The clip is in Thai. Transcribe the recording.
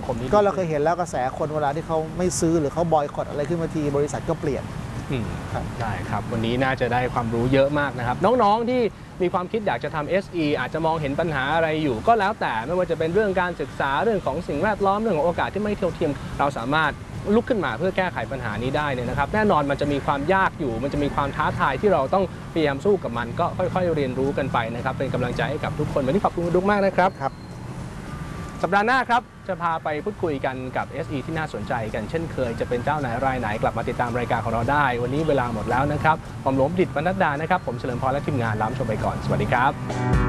คมนี้ก็เราเคยเห็นแล้วกระแสคนเวลาที่เขาไม่ซื้อหรือเขาบอยคอตอะไรขึ้นมาทีบริษัทก็เปลี่ยนได้ครับวันนี้น่าจะได้ความรู้เยอะมากนะครับน้องๆที่มีความคิดอยากจะทำ SE อาจจะมองเห็นปัญหาอะไรอยู่ก็แล้วแต่ไม่ว่าจะเป็นเรื่องการศึกษาเรื่องของสิ่งแวดล้อมเรื่องของโอกาสที่ไม่เท่าเทียมเราสามารถลุกขึ้นมาเพื่อแก้ไขปัญหานี้ได้เนี่ยนะครับแน่นอนมันจะมีความยากอยู่มันจะมีความท้าทายที่เราต้องพยายามสู้กับมันก็ค่อยๆเรียนรู้กันไปนะครับเป็นกำลังใจให้กับทุกคนวันนี้ขอบคุณคุณดุ๊กมากนะครับสัปดาห์หน้าครับจะพาไปพูดคุยกันกับ SE ที่น่าสนใจกันเช่นเคยจะเป็นเจ้าไหนรายไหนกลับมาติดตามรายการของเราได้วันนี้เวลาหมดแล้วนะครับผมหลวงดิษฐ์ ปนัดดานะครับผมเฉลิมพรและทีมงานลาไปก่อนสวัสดีครับ